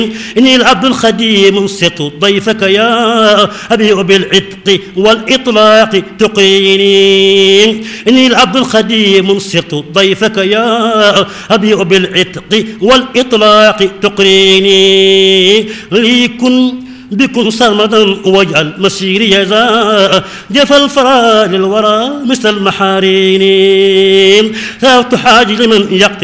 إني العبد الخديم سقت ضيفك يا أبيع بالعتق والإطلاق تقيني. إني العبد الخديم سقت ضيفك يا أبيع بالعتق والإطلاق تقريني. ليكن بكن صمدا واجعل مسيري ذا جف الفرا للورى مثل المحارين. ثابت حاج لمن يقتل